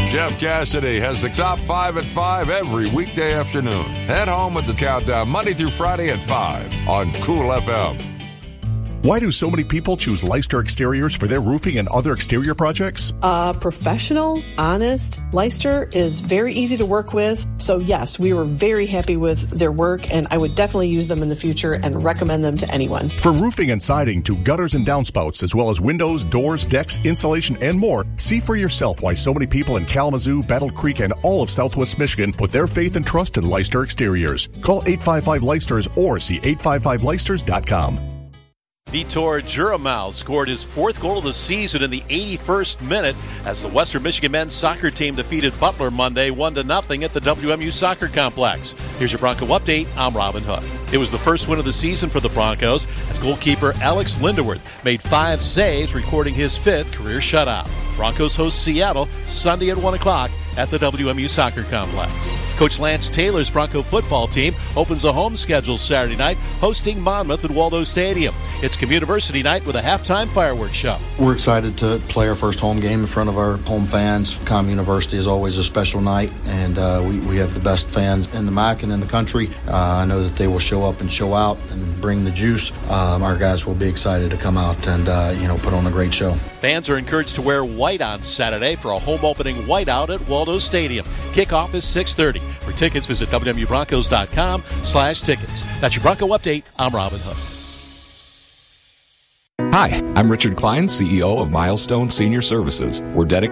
Jeff Cassidy has the top 5 at 5 every weekday afternoon. Head home with the countdown Monday through Friday at 5 on Cool FM. Why do so many people choose Leicester Exteriors for their roofing and other exterior projects? Professional, honest. Leicester is very easy to work with. So yes, we were very happy with their work, and I would definitely use them in the future and recommend them to anyone. From roofing and siding to gutters and downspouts, as well as windows, doors, decks, insulation, and more, see for yourself why so many people in Kalamazoo, Battle Creek, and all of Southwest Michigan put their faith and trust in Leicester Exteriors. Call 855-LEICESTERS or see 855leicesters.com. Vitor Juramau scored his 4th goal of the season in the 81st minute as the Western Michigan men's soccer team defeated Butler Monday 1-0 at the WMU Soccer Complex. Here's your Bronco update. I'm Robin Hood. It was the first win of the season for the Broncos as goalkeeper Alex Linderworth made 5 saves, recording his 5th career shutout. Broncos host Seattle Sunday at 1 o'clock at the WMU Soccer Complex. Coach Lance Taylor's Bronco football team opens a home schedule Saturday night, hosting Monmouth at Waldo Stadium. It's Communiversity night with a halftime fireworks show. We're excited to play our first home game in front of our home fans. Com University is always a special night, and we have the best fans in the MAC and in the country. I know that they will show up and show out and bring the juice. Our guys will be excited to come out and put on a great show. Fans are encouraged to wear white on Saturday for a home opening whiteout at Waldo Stadium. Kickoff is 6:30. For tickets, visit WMUBroncos.com/tickets. That's your Bronco update. I'm Robin Hood. Hi, I'm Richard Klein, CEO of Milestone Senior Services. We're dedicated